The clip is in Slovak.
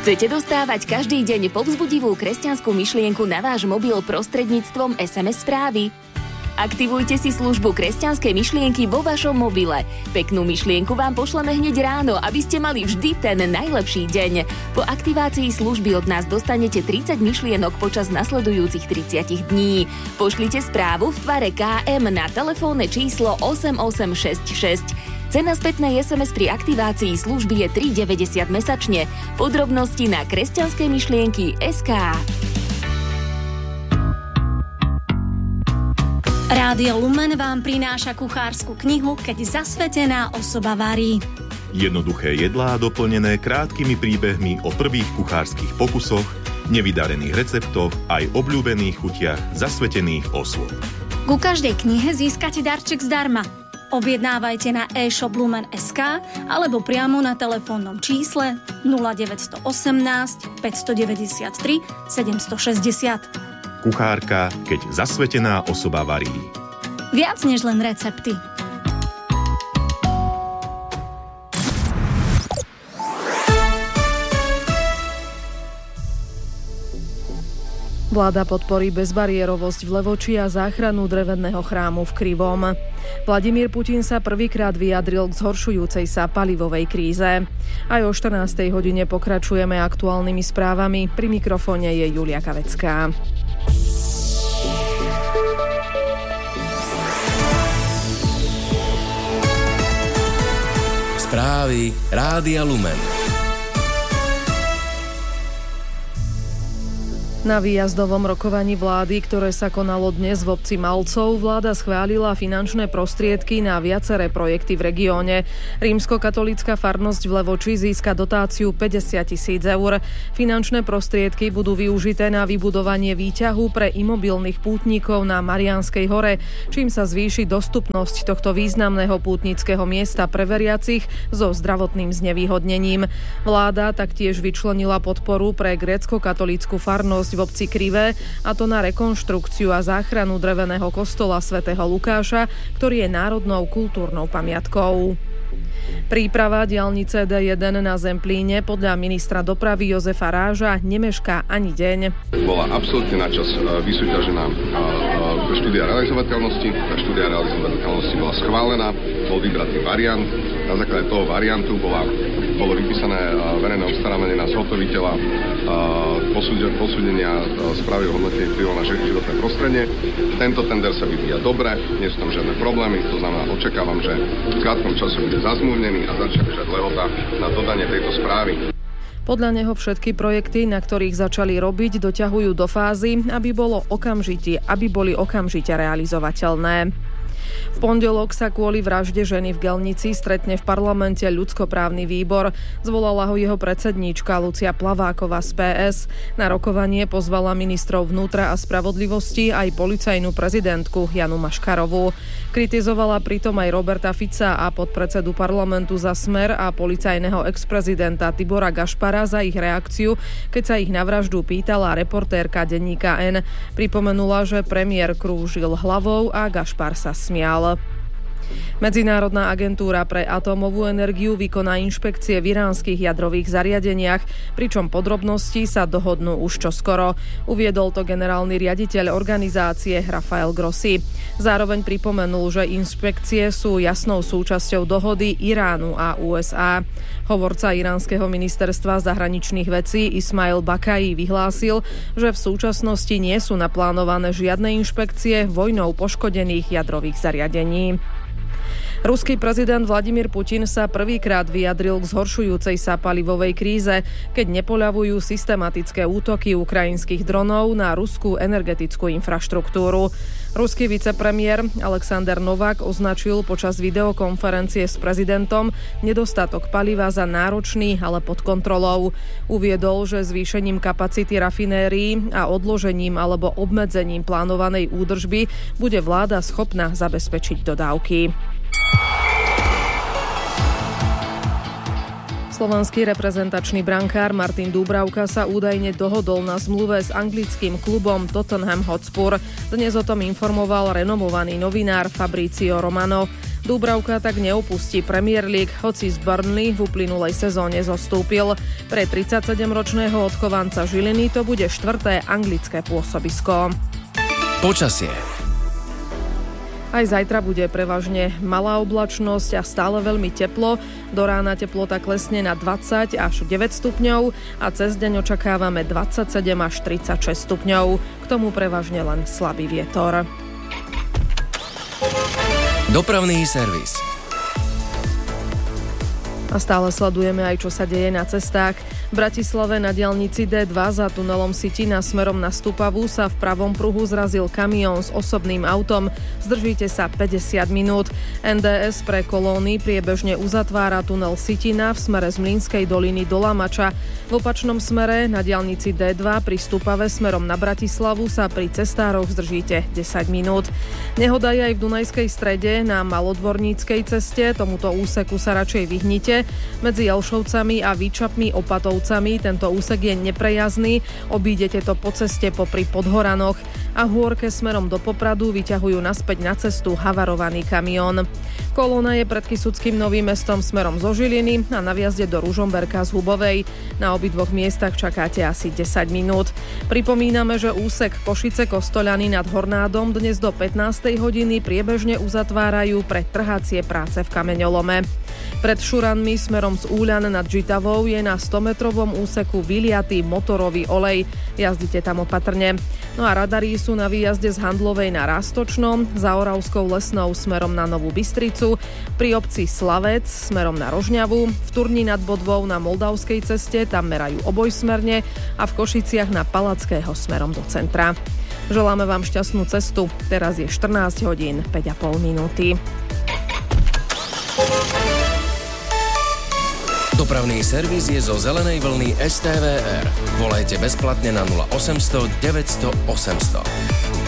Chcete dostávať každý deň povzbudivú kresťanskú myšlienku na váš mobil prostredníctvom SMS správy? Aktivujte si službu kresťanskej myšlienky vo vašom mobile. Peknú myšlienku vám pošleme hneď ráno, aby ste mali vždy ten najlepší deň. Po aktivácii služby od nás dostanete 30 myšlienok počas nasledujúcich 30 dní. Pošlite správu v tvare KM na telefónne číslo 8866. Cena spätnej SMS pri aktivácii služby je 3,90 mesačne. Podrobnosti na kresťanskejmyšlienky.sk. Rádio Lumen vám prináša kuchársku knihu Keď zasvetená osoba varí. Jednoduché jedlá doplnené krátkými príbehmi o prvých kuchárskych pokusoch, nevydarených receptoch aj obľúbených chutiach zasvetených osôb. Ku každej knihe získate darček zdarma. Objednávajte na e-shop Lumen.sk alebo priamo na telefónnom čísle 0918 593 760. Kuchárka, keď zasvetená osoba varí. Viac než len recepty. Vláda podporí bezbariérovosť v Levoči a záchranu dreveného chrámu v Krivom. Vladimír Putin sa prvýkrát vyjadril k zhoršujúcej sa palivovej kríze. Aj o 14. hodine pokračujeme aktuálnymi správami. Pri mikrofóne je Julia Kavecká. Správy Rádia Lumen. Na výjazdovom rokovaní vlády, ktoré sa konalo dnes v obci Malcov, vláda schválila finančné prostriedky na viaceré projekty v regióne. Rímskokatolícka farnosť v Levoči získa dotáciu 50 000 eur. Finančné prostriedky budú využité na vybudovanie výťahu pre imobilných pútnikov na Mariánskej hore, čím sa zvýši dostupnosť tohto významného pútnického miesta pre veriacich so zdravotným znevýhodnením. Vláda taktiež vyčlenila podporu pre gréckokatolícku farnosť v obci Krivé, a to na rekonštrukciu a záchranu dreveného kostola svätého Lukáša, ktorý je národnou kultúrnou pamiatkou. Príprava diaľnice D1 na Zemplíne podľa ministra dopravy Jozefa Ráža nemešká ani deň. Bola absolútne na čas vysúťažená štúdia realizovateľnosti. Tá štúdia realizovateľnosti bola schválená, bol vybratý variant. Na základe toho variantu bolo vypísané verejné obstarávanie na zhotoviteľa posúdenia správy o hodnotení vplyvu na životné prostredie. Tento tender sa vyvíja dobre, nie sú tam žiadne problémy, to znamená, očakávam, že v krátkom čase bude zazmluvnený a začne bežať lehota na dodanie tejto správy. Podľa neho všetky projekty, na ktorých začali robiť, doťahujú do fázy, aby boli okamžite realizovateľné. V pondelok sa kvôli vražde ženy v Gelnici stretne v parlamente ľudskoprávny výbor. Zvolala ho jeho predsedníčka Lucia Plaváková z PS. Na rokovanie pozvala ministrov vnútra a spravodlivosti aj policajnú prezidentku Janu Maškarovú. Kritizovala pritom aj Roberta Fica a podpredsedu parlamentu za Smer a policajného ex-prezidenta Tibora Gašpara za ich reakciu, keď sa ich na vraždu pýtala reportérka denníka N. Pripomenula, že premiér krúžil hlavou a Gašpar sa smial. Medzinárodná agentúra pre atómovú energiu vykoná inšpekcie v iránskych jadrových zariadeniach, pričom podrobnosti sa dohodnú už čoskoro. Uviedol to generálny riaditeľ organizácie Rafael Grossi. Zároveň pripomenul, že inšpekcie sú jasnou súčasťou dohody Iránu a USA. Hovorca iránskeho ministerstva zahraničných vecí Ismail Bakai vyhlásil, že v súčasnosti nie sú naplánované žiadne inšpekcie vojnou poškodených jadrových zariadení. Ruský prezident Vladimír Putin sa prvýkrát vyjadril k zhoršujúcej sa palivovej kríze, keď nepoľavujú systematické útoky ukrajinských dronov na ruskú energetickú infraštruktúru. Ruský vicepremiér Alexander Novák označil počas videokonferencie s prezidentom nedostatok paliva za náročný, ale pod kontrolou. Uviedol, že zvýšením kapacity rafinérií a odložením alebo obmedzením plánovanej údržby bude vláda schopná zabezpečiť dodávky. Slovenský reprezentačný brankár Martin Dúbravka sa údajne dohodol na zmluve s anglickým klubom Tottenham Hotspur. Dnes o tom informoval renomovaný novinár Fabrizio Romano. Dúbravka tak neopustí Premier League, hoci z Burnley v uplynulej sezóne zostúpil. Pre 37-ročného odchovanca Žiliny to bude 4. anglické pôsobisko. Počasie. Aj zajtra bude prevažne malá oblačnosť a stále veľmi teplo. Do rána teplota klesne na 20 až 9 stupňov a cez deň očakávame 27 až 36 stupňov. K tomu prevažne len slabý vietor. Dopravný servis. A stále sledujeme aj, čo sa deje na cestách. V Bratislave na diaľnici D2 za tunelom Sitina smerom na Stupavu sa v pravom pruhu zrazil kamión s osobným autom. Zdržíte sa 50 minút. NDS pre kolóny priebežne uzatvára tunel Sitina v smere z Mlynskej doliny do Lamača. V opačnom smere na diaľnici D2 pri Stupave smerom na Bratislavu sa pri cestároch zdržíte 10 minút. Nehoda je aj v Dunajskej Strede na Malodvorníckej ceste. Tomuto úseku sa radšej vyhnite. Medzi Jelšovcami a Výčapmi Opatovcami tento úsek je neprejazdný, obídete to po ceste popri Podhoranoch a v Hôrke smerom do Popradu vyťahujú naspäť na cestu havarovaný kamión. Kolóna je pred Kysuckým Novým Mestom smerom zo Žiliny a na vjazde do Ružomberka z Hubovej. Na obidvoch miestach čakáte asi 10 minút. Pripomíname, že úsek Košice Kostoľany nad Hornádom dnes do 15. hodiny priebežne uzatvárajú pre trhacie práce v kameňolome. Pred Šuranmi smerom z Úľan nad Žitavou je na 100-metrovom úseku vyliatý motorový olej. Jazdite tam opatrne. No a radarí sú na výjazde z Handlovej na Rastočno, za Oravskou Lesnou smerom na Novú Bystricu, pri obci Slavec smerom na Rožňavu, v Turni nad Bodvou na Moldavskej ceste, tam merajú obojsmerne a v Košiciach na Palackého smerom do centra. Želáme vám šťastnú cestu. Teraz je 14 hodín 5,5 minúty. Dopravný servis je zo zelenej vlny STVR. Volajte bezplatne na 0800 900 800.